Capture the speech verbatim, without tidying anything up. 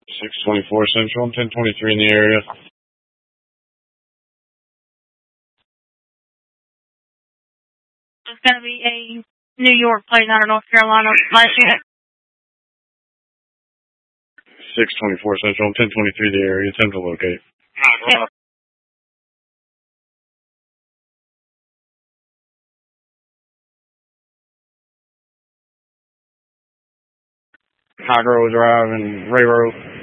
six twenty-four Central, ten twenty-three in the area. It's going to be a New York plate out of North Carolina last year. six twenty-four Central, ten twenty-three in the area. Attempt to locate. Yeah. High Grove Drive and Ray Road.